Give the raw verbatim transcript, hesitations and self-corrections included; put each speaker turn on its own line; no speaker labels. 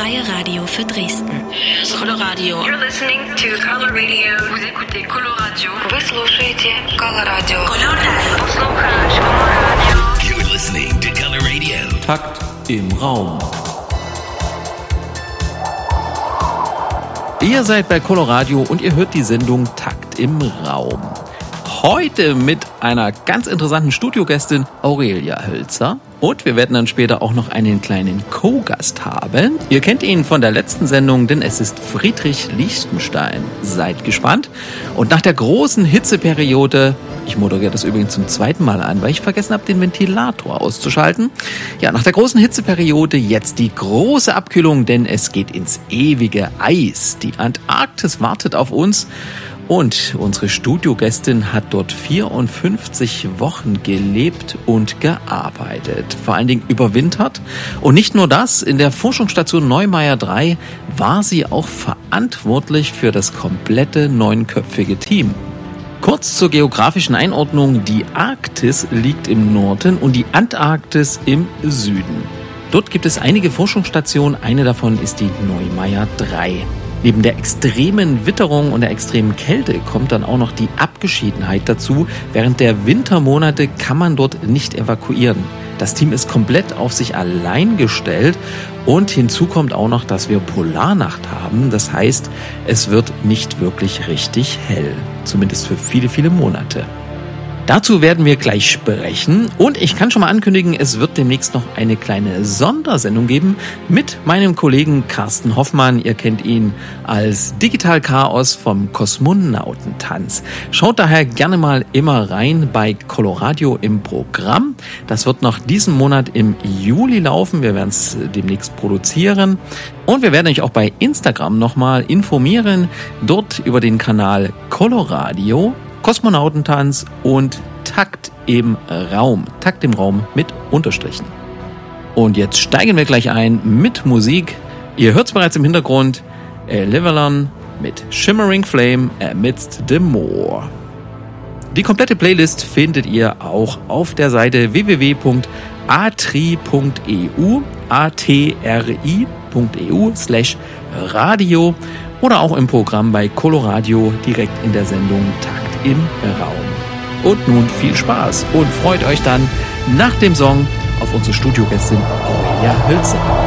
freie Radio für Dresden.
Coloradio.
You're listening to Color Radio.
Vous écoutez Coloradio.
Вы слушаете Color Radio.
Coloradio.
Слухаешь Color Radio.
You're listening to Color Radio.
Takt im Raum. Ihr seid bei Coloradio und ihr hört die Sendung Takt im Raum. Heute mit einer ganz interessanten Studiogästin Aurelia Hölzer. Und wir werden dann später auch noch einen kleinen Co-Gast haben. Ihr kennt ihn von der letzten Sendung, denn es ist Friedrich Lichtenstein. Seid gespannt. Und nach der großen Hitzeperiode, ich moderiere das übrigens zum zweiten Mal an, weil ich vergessen habe, den Ventilator auszuschalten. Ja, nach der großen Hitzeperiode jetzt die große Abkühlung, denn es geht ins ewige Eis. Die Antarktis wartet auf uns. Und unsere Studiogästin hat dort vierundfünfzig Wochen gelebt und gearbeitet. Vor allen Dingen überwintert. Und nicht nur das, in der Forschungsstation Neumeier drei war sie auch verantwortlich für das komplette neunköpfige Team. Kurz zur geografischen Einordnung. Die Arktis liegt im Norden und die Antarktis im Süden. Dort gibt es einige Forschungsstationen. Eine davon ist die Neumeier drei. Neben der extremen Witterung und der extremen Kälte kommt dann auch noch die Abgeschiedenheit dazu. Während der Wintermonate kann man dort nicht evakuieren. Das Team ist komplett auf sich allein gestellt und hinzu kommt auch noch, dass wir Polarnacht haben. Das heißt, es wird nicht wirklich richtig hell. Zumindest für viele, viele Monate. Dazu werden wir gleich sprechen und ich kann schon mal ankündigen, es wird demnächst noch eine kleine Sondersendung geben mit meinem Kollegen Carsten Hoffmann. Ihr kennt ihn als Digital Chaos vom Kosmonautentanz. Schaut daher gerne mal immer rein bei Coloradio im Programm. Das wird noch diesen Monat im Juli laufen. Wir werden es demnächst produzieren. Und wir werden euch auch bei Instagram nochmal informieren. Dort über den Kanal Coloradio, Kosmonautentanz und Takt im Raum. Takt im Raum mit Unterstrichen. Und jetzt steigen wir gleich ein mit Musik. Ihr hört es bereits im Hintergrund. Liverlan mit Shimmering Flame Amidst the Moor. Die komplette Playlist findet ihr auch auf der Seite w w w punkt atri punkt e u, a t r i punkt e u slash radio oder auch im Programm bei Coloradio direkt in der Sendung Takt im Raum. Und nun viel Spaß und freut euch dann nach dem Song auf unsere Studiogästin Aurelia Hölzer.